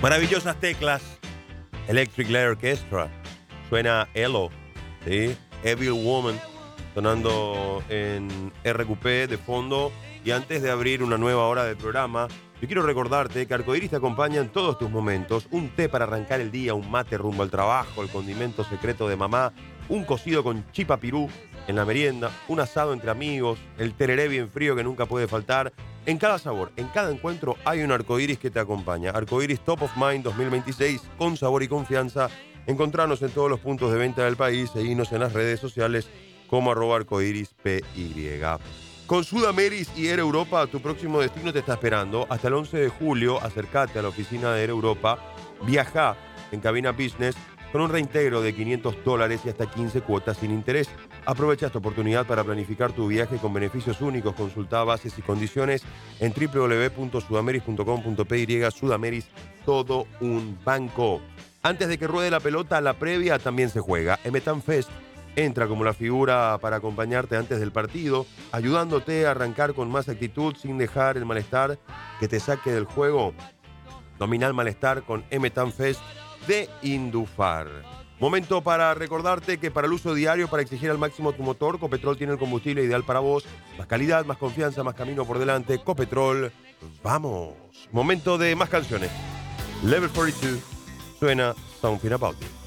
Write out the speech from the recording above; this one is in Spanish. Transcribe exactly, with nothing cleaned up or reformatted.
Maravillosas teclas. Electric Light Orchestra. Suena Elo, ¿sí? Evil Woman, sonando en R Q P de fondo. Y antes de abrir una nueva hora del programa, yo quiero recordarte que Arcoiris te acompaña en todos tus momentos. Un té para arrancar el día, un mate rumbo al trabajo, el condimento secreto de mamá, un cocido con chipa pirú en la merienda, un asado entre amigos, el tereré bien frío que nunca puede faltar. En cada sabor, en cada encuentro hay un Arcoiris que te acompaña. Arcoiris Top of Mind dos mil veintiséis, con sabor y confianza. Encontrarnos en todos los puntos de venta del país, seguirnos en las redes sociales como arroba arcoirispy. Con Sudameris y Air Europa, tu próximo destino te está esperando. Hasta el once de julio, acércate a la oficina de Air Europa, viaja en cabina business con un reintegro de quinientos dólares y hasta quince cuotas sin interés. Aprovecha esta oportunidad para planificar tu viaje con beneficios únicos. Consulta bases y condiciones en doble u doble u doble u punto sudameris punto com punto pe y. Sudameris, todo un banco. Antes de que ruede la pelota, la previa también se juega. Emetan Fest entra como la figura para acompañarte antes del partido, ayudándote a arrancar con más actitud sin dejar el malestar que te saque del juego. Domina el malestar con Emetan Fest de Indufar. Momento para recordarte que para el uso diario, para exigir al máximo tu motor, Copetrol tiene el combustible ideal para vos. Más calidad, más confianza, más camino por delante. Copetrol, vamos. Momento de más canciones. Level cuarenta y dos suena Something About It.